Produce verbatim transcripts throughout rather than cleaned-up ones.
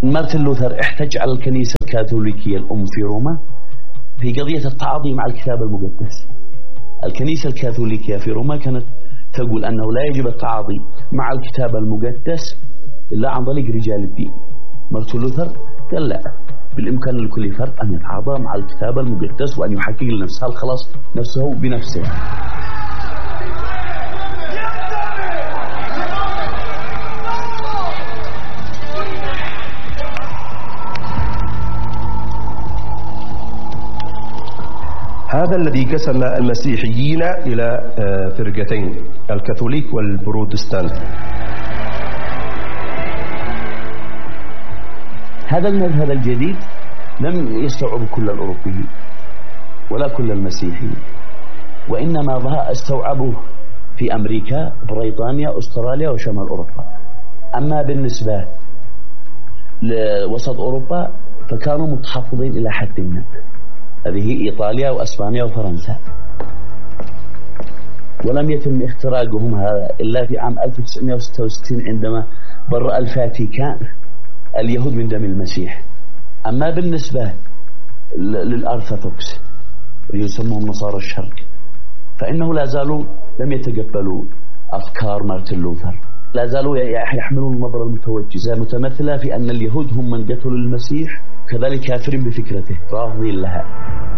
مارتن لوثر احتج على الكنيسة الكاثوليكية الأم في روما في قضية التعاطي مع الكتاب المقدس. الكنيسة الكاثوليكية في روما كانت تقول أنه لا يجب التعاطي مع الكتاب المقدس إلا عن طريق رجال الدين. مارتن لوثر قال لا، بالإمكان لكل فرد أن يتعاطى مع الكتاب المقدس وأن يحقق لنفسه الخلاص نفسه بنفسه. هذا الذي قسم المسيحيين إلى فرقتين، الكاثوليك والبروتستانت. هذا المذهب الجديد لم يستوعب كل الأوروبيين ولا كل المسيحيين، وإنما استوعبوه في أمريكا، بريطانيا، أستراليا وشمال أوروبا. أما بالنسبة لوسط أوروبا فكانوا متحفظين إلى حد ما، هذه إيطاليا وأسبانيا وفرنسا، ولم يتم اختراقهم هذا إلا في عام ألف وتسعمائة وستة وستين عندما برأ الفاتيكان اليهود من دم المسيح. أما بالنسبة للأرثوذكس يسمون نصارى الشرق فإنه لا زالوا لم يتقبلوا أفكار مارتن لوثر، لا زالوا يحملون النظرة المتوجهة متمثلة في أن اليهود هم من قتلوا المسيح، كذلك كافرين بفكرته رافضين لها.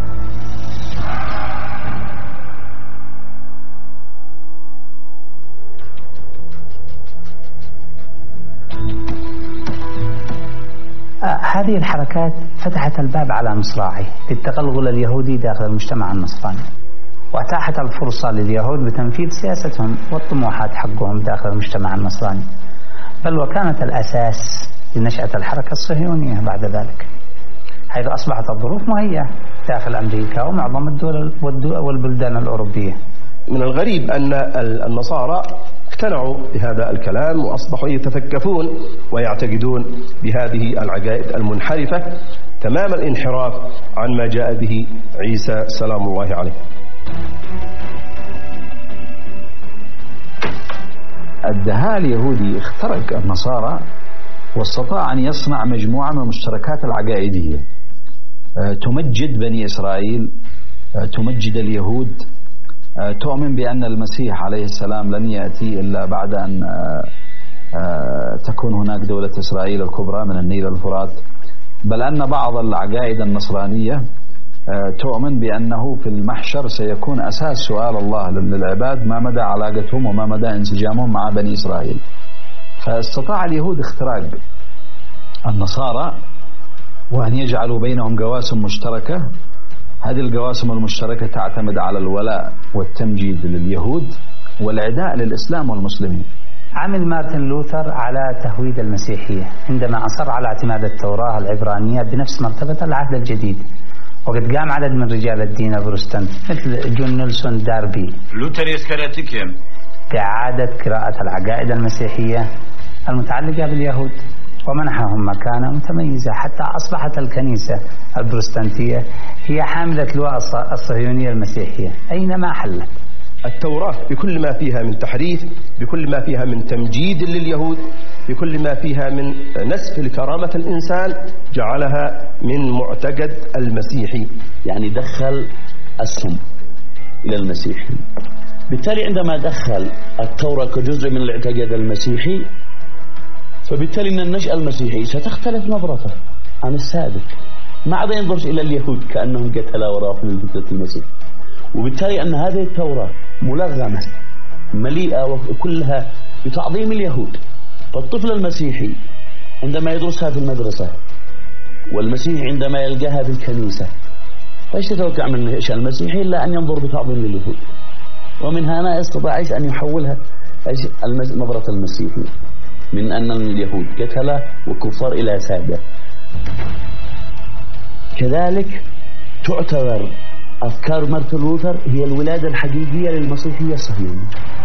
هذه الحركات فتحت الباب على مصراعيه للتغلغل اليهودي داخل المجتمع النصراني، وأتاحت الفرصة لليهود بتنفيذ سياستهم والطموحات حقهم داخل المجتمع النصراني، بل وكانت الأساس لنشأة الحركة الصهيونية بعد ذلك، حيث أصبحت الظروف مهيئة داخل أمريكا ومعظم الدول والبلدان الأوروبية. من الغريب أن النصارى اقتنعوا بهذا الكلام وأصبحوا يتثقفون ويعتقدون بهذه العقائد المنحرفة تمام الانحراف عن ما جاء به عيسى سلام الله عليه. الدهاء اليهودي اخترق النصارى واستطاع أن يصنع مجموعة من المشتركات العقائدية تمجد بني إسرائيل، تمجد اليهود، تؤمن بأن المسيح عليه السلام لن يأتي إلا بعد أن تكون هناك دولة إسرائيل الكبرى من النيل الفرات، بل أن بعض العقائد النصرانية تؤمن بأنه في المحشر سيكون أساس سؤال الله للعباد ما مدى علاقتهم وما مدى انسجامهم مع بني إسرائيل. فاستطاع اليهود اختراق النصارى وأن يجعلوا بينهم قواسم مشتركة. هذه القواسم المشتركة تعتمد على الولاء والتمجيد لليهود والعداء للإسلام والمسلمين. عمل مارتن لوثر على تهويد المسيحية عندما أصر على اعتماد التوراة العبرانية بنفس مرتبة العهد الجديد، وقد قام عدد من رجال الدين البروتستانت مثل جون نيلسون داربي بإعادة قراءة العقائد المسيحية المتعلقة باليهود ومنحهم مكانة متميزة، حتى أصبحت الكنيسة البروتستانتية هي حاملة لواء الصهيونية المسيحية أينما حلت. التوراة بكل ما فيها من تحريف، بكل ما فيها من تمجيد لليهود، بكل ما فيها من نسف لكرامة الإنسان، جعلها من معتقد المسيحي، يعني دخل السم إلى المسيحي. بالتالي عندما دخل التوراة كجزء من الاعتقاد المسيحي، فبالتالي أن النشأة المسيحي ستختلف نظرته عن السابق، ما عاد ينظر إلى اليهود كأنهم قتلوا ورافضين لفكرة المسيح، وبالتالي أن هذه التوراة ملغمة مليئة وكلها بتعظيم اليهود. فالطفل المسيحي عندما يدرسها في المدرسة والمسيح عندما يلقاها في الكنيسة، فايش تتوقع من النشأة المسيحي إلا أن ينظر بتعظيم لليهود، ومن هنا يستطيع أن يحولها نظرة المسيحي من أن اليهود قتلة وكفار إلى سادة. كذلك تعتبر أفكار مارتن لوثر هي الولادة الحقيقية للمسيحية الصهيونية.